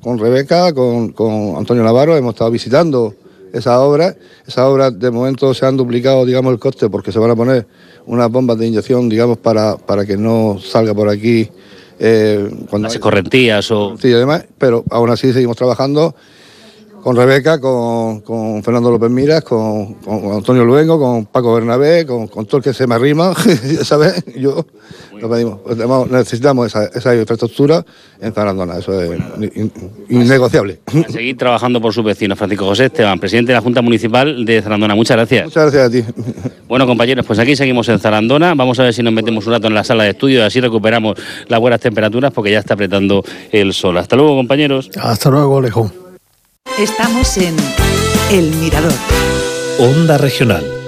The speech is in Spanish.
con Rebeca, con Antonio Navarro, hemos estado visitando esas obras. Esas obras de momento se han duplicado, digamos, el coste porque se van a poner unas bombas de inyección, digamos, para que no salga por aquí cuando las escorrentías o... Sí, además, pero aún así seguimos trabajando con Rebeca, con Fernando López Miras, con Antonio Luengo, con Paco Bernabé, con todo el que se me arrima, ¿sabes? Yo lo pedimos. Necesitamos esa infraestructura en Zarandona, eso es innegociable. A seguir trabajando por sus vecinos. Francisco José Esteban, presidente de la Junta Municipal de Zarandona. Muchas gracias. Muchas gracias a ti. Bueno, compañeros, pues aquí seguimos en Zarandona. Vamos a ver si nos metemos un rato en la sala de estudio y así recuperamos las buenas temperaturas porque ya está apretando el sol. Hasta luego, compañeros. Hasta luego, Alejo. Estamos en El Mirador. Onda Regional.